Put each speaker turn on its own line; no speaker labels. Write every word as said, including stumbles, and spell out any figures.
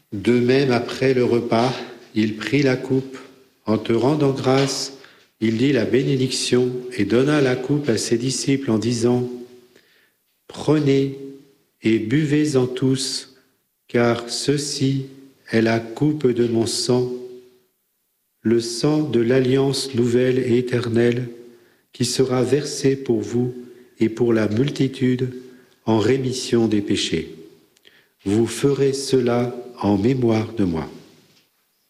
De même, après le repas, il prit la coupe. En te rendant grâce, il dit la bénédiction et donna la coupe à ses disciples en disant « Prenez et buvez-en tous, car ceci est la coupe de mon sang, le sang de l'alliance nouvelle et éternelle, qui sera versé pour vous et pour la multitude en rémission des péchés. Vous ferez cela en mémoire de moi. »